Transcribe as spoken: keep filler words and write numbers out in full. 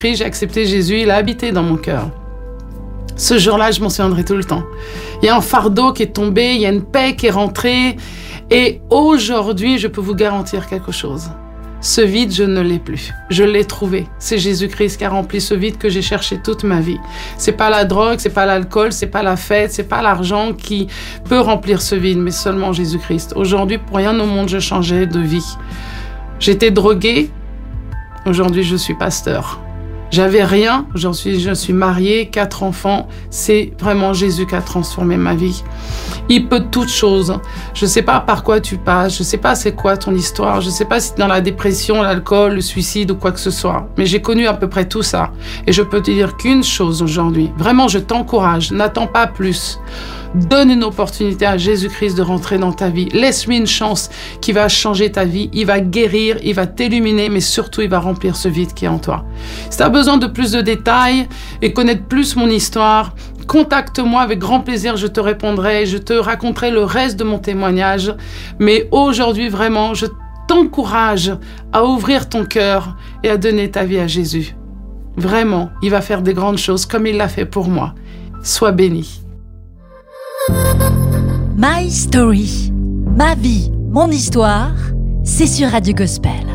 Puis j'ai accepté Jésus, il a habité dans mon cœur. Ce jour-là, je m'en souviendrai tout le temps. Il y a un fardeau qui est tombé, il y a une paix qui est rentrée. Et aujourd'hui, je peux vous garantir quelque chose. Ce vide, je ne l'ai plus. Je l'ai trouvé. C'est Jésus-Christ qui a rempli ce vide que j'ai cherché toute ma vie. C'est pas la drogue, c'est pas l'alcool, c'est pas la fête, c'est pas l'argent qui peut remplir ce vide, mais seulement Jésus-Christ. Aujourd'hui, pour rien au monde, je changeais de vie. J'étais droguée. Aujourd'hui, je suis pasteur. J'avais rien, j'en suis, je suis mariée, quatre enfants. C'est vraiment Jésus qui a transformé ma vie. Il peut toutes choses. Je ne sais pas par quoi tu passes, je ne sais pas c'est quoi ton histoire, je ne sais pas si tu es dans la dépression, l'alcool, le suicide ou quoi que ce soit. Mais j'ai connu à peu près tout ça. Et je peux te dire qu'une chose aujourd'hui, vraiment je t'encourage, n'attends pas plus. Donne une opportunité à Jésus-Christ de rentrer dans ta vie. Laisse-lui une chance qui va changer ta vie. Il va guérir, il va t'illuminer, mais surtout, il va remplir ce vide qui est en toi. Si tu as besoin de plus de détails et connaître plus mon histoire, contacte-moi avec grand plaisir, je te répondrai, je te raconterai le reste de mon témoignage. Mais aujourd'hui, vraiment, je t'encourage à ouvrir ton cœur et à donner ta vie à Jésus. Vraiment, il va faire des grandes choses comme il l'a fait pour moi. Sois béni. My Story, ma vie, mon histoire, c'est sur Radio Gospel.